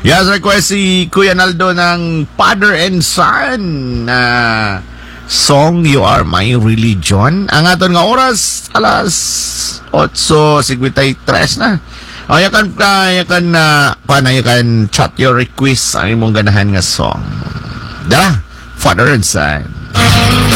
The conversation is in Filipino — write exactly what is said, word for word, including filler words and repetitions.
Yes, request si Kuya Naldo ng Father and Son na song You Are My Religion. Ang aton nga oras, alas eight fifty-three na. O, yakan ka, yakan na, paano yakan chat your request ang imong ganahan nga song. Da, Father and Son.